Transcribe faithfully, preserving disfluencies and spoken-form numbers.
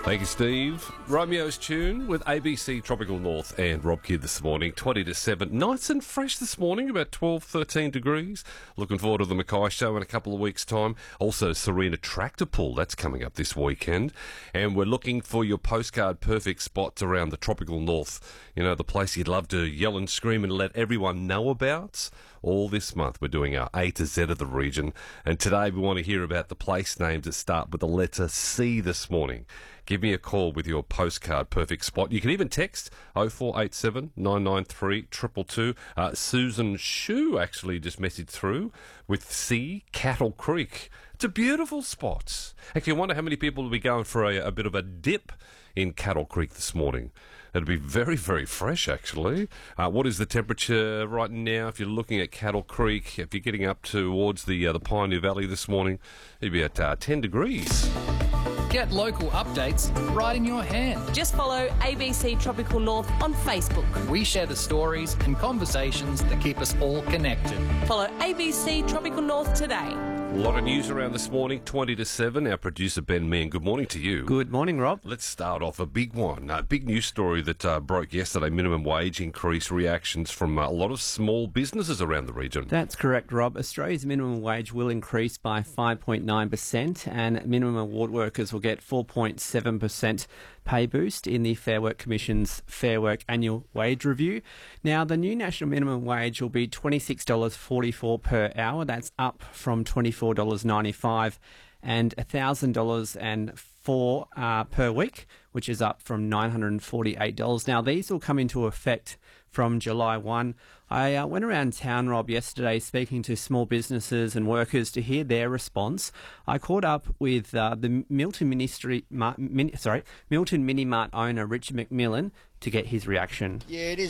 Thank you, Steve. Romeo's Tune with A B C Tropical North and Rob Kidd this morning, twenty to seven. Nice and fresh this morning, about twelve, thirteen degrees. Looking forward to the Mackay Show in a couple of weeks' time. Also, Serena Tractor Pull, that's coming up this weekend. And we're looking for your postcard perfect spots around the Tropical North. You know, the place you'd love to yell and scream and let everyone know about. All this month, we're doing our A to Z of the region. And today, we want to hear about the place names that start with the letter C this morning. Give me a call with your postcard perfect spot. You can even text oh four eight seven, nine nine three, two two two. Uh, Susan Shue actually just messaged through with C, Cattle Creek. It's a beautiful spot. Actually, I wonder how many people will be going for a, a bit of a dip in Cattle Creek this morning. It'll be very, very fresh, actually. Uh, what is the temperature right now? If you're looking at Cattle Creek, if you're getting up towards the uh, the Pioneer Valley this morning, it'll be at uh, ten degrees. Get local updates right in your hand. Just follow A B C Tropical North on Facebook. We share the stories and conversations that keep us all connected. Follow A B C Tropical North today. A lot of news around this morning, twenty to seven. Our producer, Ben Meehan, good morning to you. Good morning, Rob. Let's start off a big one. A big news story that uh, broke yesterday, minimum wage increase reactions from uh, a lot of small businesses around the region. That's correct, Rob. Australia's minimum wage will increase by five point nine percent and minimum award workers will get four point seven percent pay boost in the Fair Work Commission's Fair Work Annual Wage Review. Now, the new national minimum wage will be twenty-six dollars forty-four per hour. That's up from twenty-four dollars ninety-five and one thousand dollars and four uh, per week, which is up from nine hundred forty-eight dollars. Now, these will come into effect from July first. I uh, went around town, Rob, yesterday speaking to small businesses and workers to hear their response. I caught up with uh, the Milton Ministry, Mar- Min- sorry, Milton Mini Mart owner Richard McMillan to get his reaction. Yeah, it is